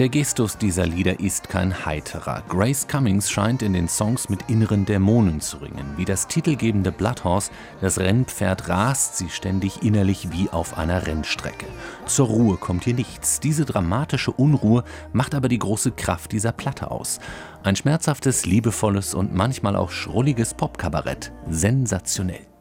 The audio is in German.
Der Gestus dieser Lieder ist kein heiterer. Grace Cummings scheint in den Songs mit inneren Dämonen zu ringen. Wie das titelgebende Bloodhorse, das Rennpferd, rast sie ständig innerlich wie auf einer Rennstrecke. Zur Ruhe kommt hier nichts. Diese dramatische Unruhe macht aber die große Kraft dieser Platte aus. Ein schmerzhaftes, liebevolles und manchmal auch schrulliges Popkabarett. Sensationell.